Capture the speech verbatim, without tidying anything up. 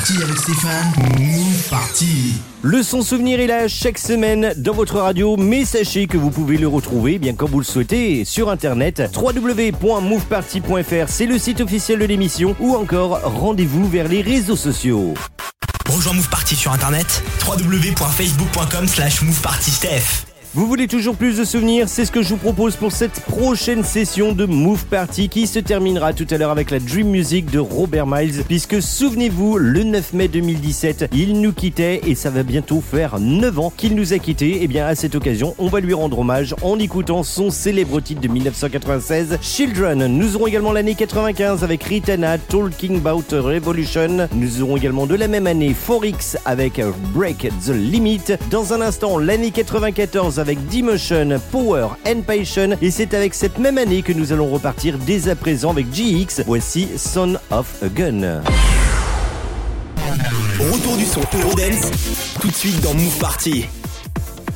Party avec Stéphane. Move Party. Le son souvenir est là chaque semaine dans votre radio, mais sachez que vous pouvez le retrouver eh bien quand vous le souhaitez sur internet. w w w point move party point f r, c'est le site officiel de l'émission, ou encore rendez-vous vers les réseaux sociaux. Rejoins Move Party sur internet, w w w point facebook point com slash move party steph. Vous voulez toujours plus de souvenirs? C'est ce que je vous propose pour cette prochaine session de Move Party qui se terminera tout à l'heure avec la Dream Music de Robert Miles, puisque souvenez-vous, le neuf mai deux mille dix-sept, il nous quittait et ça va bientôt faire neuf ans qu'il nous a quittés. Et bien à cette occasion, on va lui rendre hommage en écoutant son célèbre titre de dix-neuf cent quatre-vingt-seize, Children. Nous aurons également l'année quatre-vingt-quinze avec Rihanna, Talking About a Revolution. Nous aurons également de la même année four X avec Break the Limit. Dans un instant, l'année quatre-vingt-quatorze avec D-Motion, Power and Passion, et c'est avec cette même année que nous allons repartir dès à présent avec G X. Voici Son of a Gun. Retour du son Eurodance, tout de suite dans Move Party.